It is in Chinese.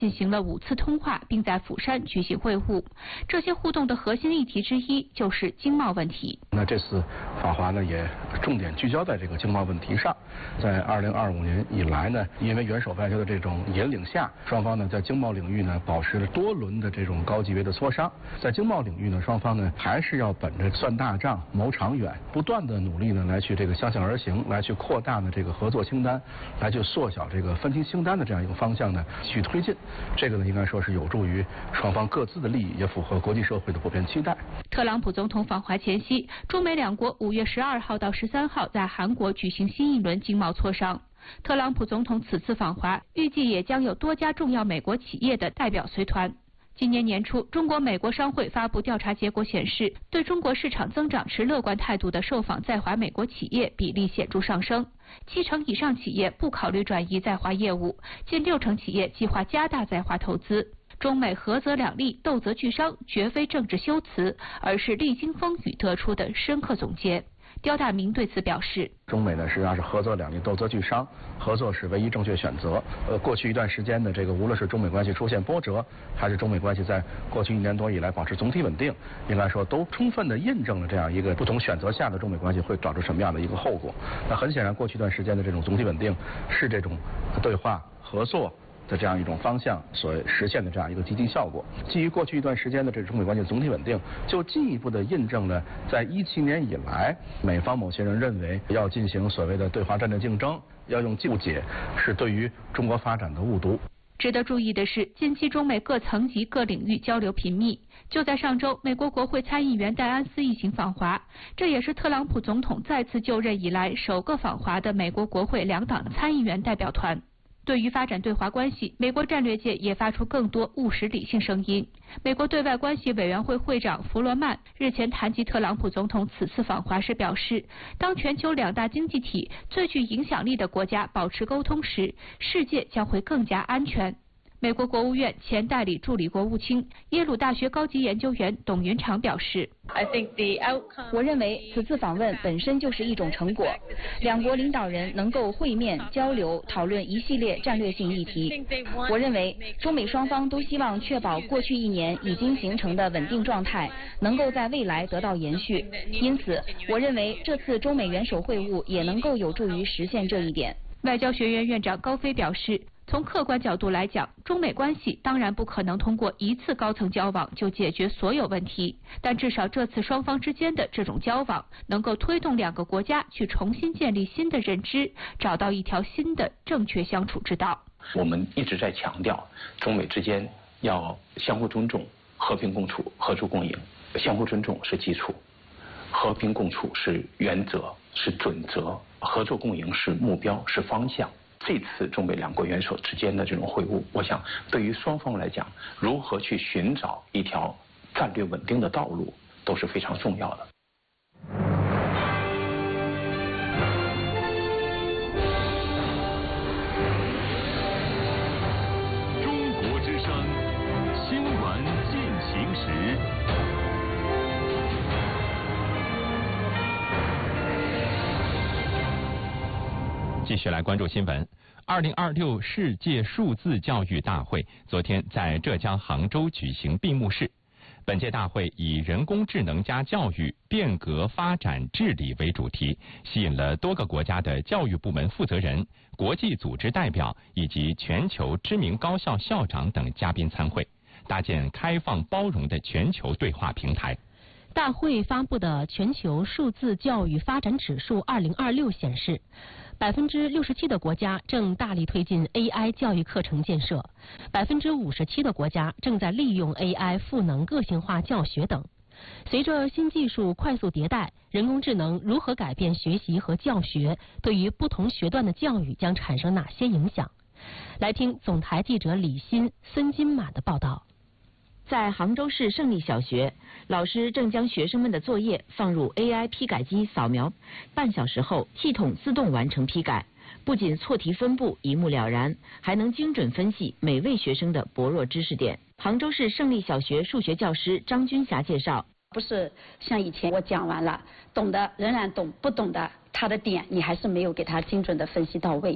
进行了5次通话，并在釜山举行会晤。这些互动的核心议题之一就是经贸问题。 那这次访华呢，也重点聚焦在这个经贸问题上。在2025年以来呢，因为元首外交的这种引领下，双方呢在经贸领域呢保持了多轮的这种高级别的磋商。在经贸领域呢，双方呢还是要本着算大账、谋长远，不断的努力呢来去这个相向而行，来去扩大呢这个合作清单，来去缩小这个分歧清单的这样一个方向呢去推进。这个呢，应该说是有助于双方各自的利益，也符合国际社会的普遍期待。 特朗普总统访华前夕，中美两国5月12号到13号在韩国举行新一轮经贸磋商。特朗普总统此次访华，预计也将有多家重要美国企业的代表随团。今年年初，中国美国商会发布调查结果显示，对中国市场增长持乐观态度的受访在华美国企业比例显著上升，70%以上企业不考虑转移在华业务，近60%企业计划加大在华投资。中美合则两利，斗则俱伤，绝非政治修辞，而是历经风雨得出的深刻总结。刁大明对此表示， 中美呢实际上是合则两利，斗则俱伤，合作是唯一正确选择。过去一段时间的这个，无论是中美关系出现波折，还是中美关系在过去1年多以来保持总体稳定，应该说都充分的印证了这样一个不同选择下的中美关系会导致什么样的一个后果。那很显然，过去一段时间的这种总体稳定是这种对话合作的这样一种方向所实现的这样一个积极效果。基于过去一段时间的这中美关系总体稳定，就进一步的印证了在17年以来，美方某些人认为要进行所谓的对华战略竞争，要用误解，是对于中国发展的误读。 值得注意的是，近期中美各层级各领域交流频密。就在上周，美国国会参议员戴安斯一行访华，这也是特朗普总统再次就任以来首个访华的美国国会2党参议员代表团。对于发展对华关系，美国战略界也发出更多务实理性声音。美国对外关系委员会会长弗罗曼日前谈及特朗普总统此次访华时表示，当全球2大经济体最具影响力的国家保持沟通时，世界将会更加安全。美国国务院前代理助理国务卿、耶鲁大学高级研究员董云长表示， 我认为此次访问本身就是一种成果，两国领导人能够会面交流讨论一系列战略性议题。我认为中美双方都希望确保过去1年已经形成的稳定状态能够在未来得到延续，因此我认为这次中美元首会晤也能够有助于实现这一点。 外交学院院长高飞表示，从客观角度来讲，中美关系当然不可能通过一次高层交往就解决所有问题，但至少这次双方之间的这种交往能够推动2个国家去重新建立新的认知，找到一条新的正确相处之道。 我们一直在强调，中美之间要相互尊重、和平共处、合作共赢。相互尊重是基础，和平共处是原则、是准则，合作共赢是目标、是方向。这次中美2国元首之间的这种会晤，我想对于双方来讲，如何去寻找一条战略稳定的道路，都是非常重要的。 中国之声，新闻进行时。继续来关注新闻。2026世界数字教育大会昨天在浙江杭州举行闭幕式。本届大会以人工智能加教育，变革发展治理为主题，吸引了多个国家的教育部门负责人、国际组织代表以及全球知名高校校长等嘉宾参会，搭建开放包容的全球对话平台。 大会发布的全球数字教育发展指数2026显示，67%的国家正大力推进 AI 教育课程建设，57%的国家正在利用 AI 赋能个性化教学等。随着新技术快速迭代，人工智能如何改变学习和教学，对于不同学段的教育将产生哪些影响？来听总台记者李欣、孙金马的报道。 在杭州市胜利小学，老师正将学生们的作业放入 AI 批改机扫描，半小时后系统自动完成批改，不仅错题分布一目了然，还能精准分析每位学生的薄弱知识点。杭州市胜利小学数学教师张军霞介绍， 不是像以前我讲完了，懂的仍然懂，不懂的他的点你还是没有给他精准的分析到位。